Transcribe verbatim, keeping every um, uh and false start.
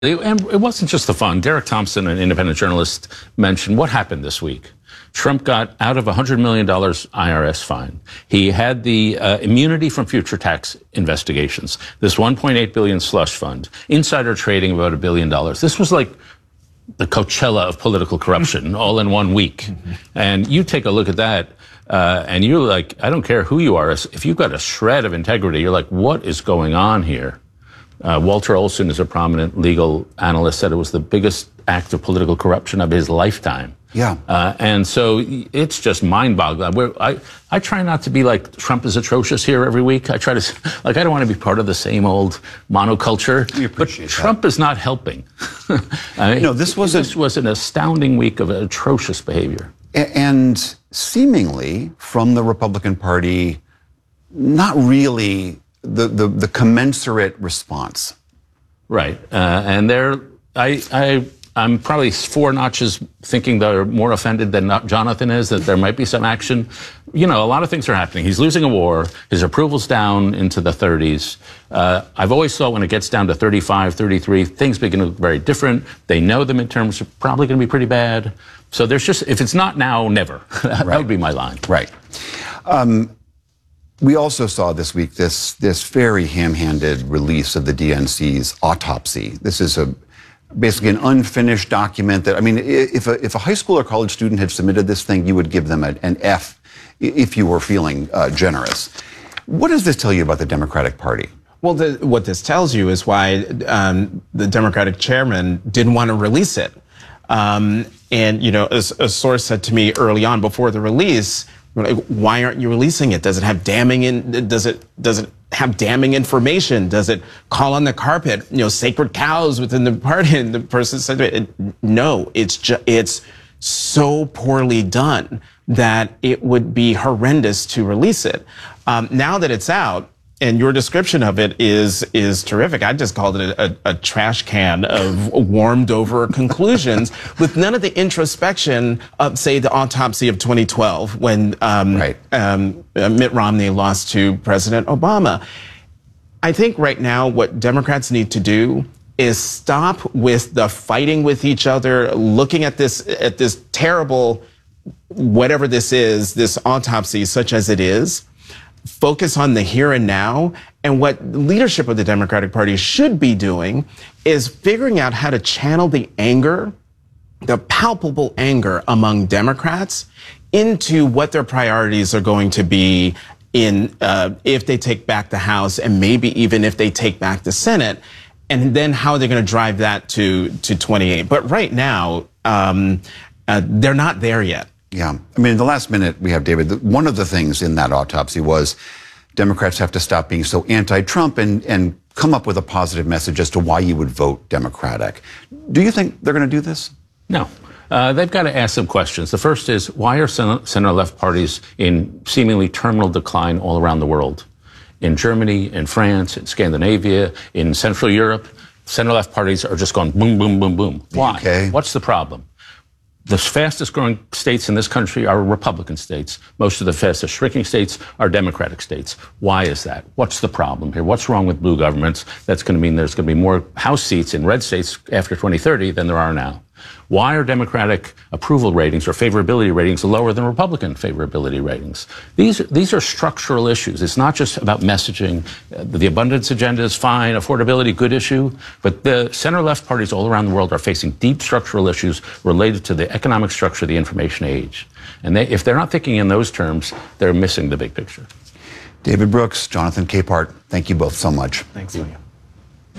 And it wasn't just the fund. Derek Thompson, an independent journalist, mentioned what happened this week. Trump got out of a one hundred million dollars I R S fine. He had the uh, immunity from future tax investigations. This one point eight billion dollars slush fund, insider trading about a billion dollars. This was like the Coachella of political corruption all in one week. Mm-hmm. And you take a look at that, uh, and you're like, I don't care who you are. If you've got a shred of integrity, you're like, what is going on here? Uh, Walter Olson is a prominent legal analyst, said it was the biggest act of political corruption of his lifetime. Yeah. Uh, and so it's just mind-boggling. We're, I, I try not to be like Trump is atrocious here every week. I try to, like, I don't want to be part of the same old monoculture. We appreciate but Trump that. is not helping. I mean, no, this was, this a, was an astounding week of atrocious behavior. And seemingly from the Republican Party, not really the, the, the commensurate response. Right. Uh, and they're, I, I, I'm probably four notches thinking they're more offended than not Jonathan is, that there might be some action. You know, a lot of things are happening. He's losing a war. His approval's down into the thirties. Uh, I've always thought when it gets down to thirty-five, thirty-three, things begin to look very different. They know the midterms are probably going to be pretty bad. So there's just, if it's not now, never. that, right. would be my line. Right. Um, we also saw this week this, this very ham-handed release of the D N C's autopsy. This is a basically an unfinished document that, I mean, if a, if a high school or college student had submitted this thing, you would give them a, an F if you were feeling uh, generous. What does this tell you about the Democratic Party? Well, the, what this tells you is why um, the Democratic chairman didn't want to release it. Um, and, you know, a, a source said to me early on before the release, like, why aren't you releasing it? Does it have damning in, does it, does it have damning information? Does it call on the carpet, you know, sacred cows within the party? And the person said, no, it's just, it's so poorly done that it would be horrendous to release it. Um, now that it's out, and your description of it is is terrific. I just called it a, a, a trash can of warmed over conclusions with none of the introspection of, say, the autopsy of twenty twelve when um, right. um, Mitt Romney lost to President Obama. I think right now what Democrats need to do is stop with the fighting with each other, looking at this at this terrible, whatever this is, this autopsy, such as it is. Focus on the here and now. And what leadership of the Democratic Party should be doing is figuring out how to channel the anger, the palpable anger among Democrats into what their priorities are going to be in uh, if they take back the House and maybe even if they take back the Senate, and then how they're going to drive that to, to twenty-eight. But right now, um, uh, they're not there yet. Yeah. I mean, in the last minute we have, David, one of the things in that autopsy was Democrats have to stop being so anti-Trump and, and come up with a positive message as to why you would vote Democratic. Do you think they're going to do this? No. Uh, they've got to ask some questions. The first is, why are center-left parties in seemingly terminal decline all around the world? In Germany, in France, in Scandinavia, in Central Europe, center-left parties are just going boom, boom, boom, boom. Why? Okay. What's the problem? The fastest growing states in this country are Republican states. Most of the fastest shrinking states are Democratic states. Why is that? What's the problem here? What's wrong with blue governments? That's going to mean there's going to be more House seats in red states after twenty thirty than there are now. Why are Democratic approval ratings or favorability ratings lower than Republican favorability ratings? These, these are structural issues. It's not just about messaging. The abundance agenda is fine, affordability, good issue, but the center-left parties all around the world are facing deep structural issues related to the economic structure of the information age. And they, if they're not thinking in those terms, they're missing the big picture. David Brooks, Jonathan Capehart, thank you both so much. Thanks, William.